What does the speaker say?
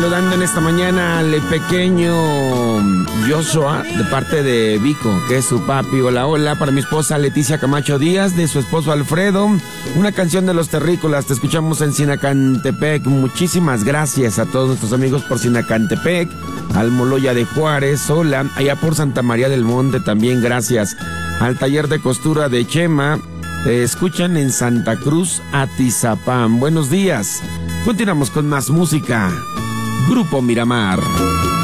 Saludando en esta mañana al pequeño Joshua de parte de Vico, que es su papi. Hola, hola, para mi esposa Leticia Camacho Díaz, de su esposo Alfredo. Una canción de Los Terrícolas, te escuchamos en Sinacantepec. Muchísimas gracias a todos nuestros amigos por Sinacantepec, al Moloya de Juárez, hola, allá por Santa María del Monte también gracias. Al taller de costura de Chema, te escuchan en Santa Cruz, Atizapán. Buenos días. Continuamos con más música. Grupo Miramar.